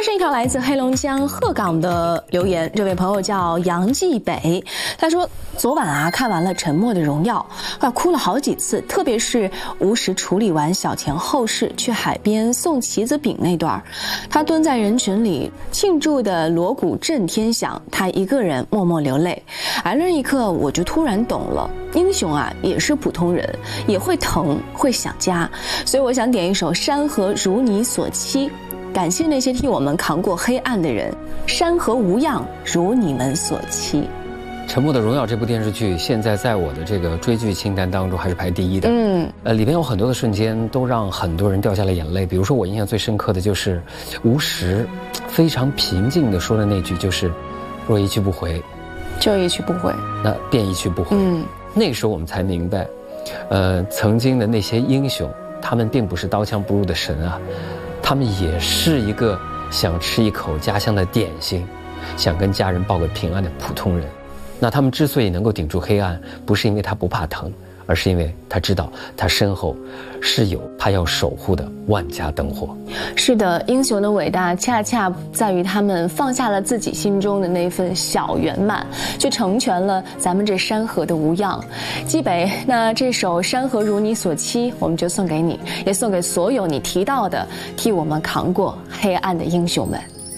是一条来自黑龙江鹤岗的留言，这位朋友叫杨继北，他说昨晚看完了《沉默的荣耀》，哭了好几次，特别是吴石处理完小钱后事去海边送棋子饼那段，他蹲在人群里庆祝的锣鼓震天响，他一个人默默流泪。而那一刻我就突然懂了，英雄也是普通人，也会疼，会想家。所以我想点一首《山河如你所期》，感谢那些替我们扛过黑暗的人，山河无恙如你们所期。 《沉默的荣耀》这部电视剧现在在我的这个追剧清单当中还是排第一的。里边有很多的瞬间都让很多人掉下了眼泪。比如说我印象最深刻的就是吴石非常平静地说的那句，就是若一去不回， 就一去不回， 那便一去不回。那个时候我们才明白，曾经的那些英雄，他们并不是刀枪不入的神啊，他们也是一个想吃一口家乡的点心，想跟家人报个平安的普通人。那他们之所以能够顶住黑暗，不是因为他不怕疼，而是因为他知道他身后是有他要守护的万家灯火。 是的，英雄的伟大恰恰在于他们放下了自己心中的那份小圆满，去成全了咱们这山河的无恙。基北，那这首《山河如你所期》我们就送给你，也送给所有你提到的替我们扛过黑暗的英雄们。